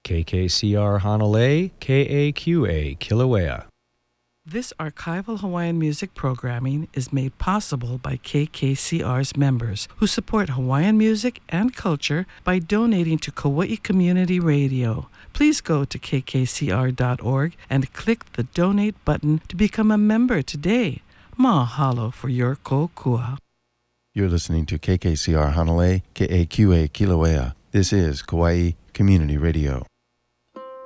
KKCR Hanalei, KAQA Kilauea. This archival Hawaiian music programming is made possible by KKCR's members who support Hawaiian music and culture by donating to Kauai Community Radio. Please go to kkcr.org and click the donate button to become a member today. Mahalo for your kokua. You're listening to KKCR Hanalei, KAQA Kilauea. This is Kauai Community Radio.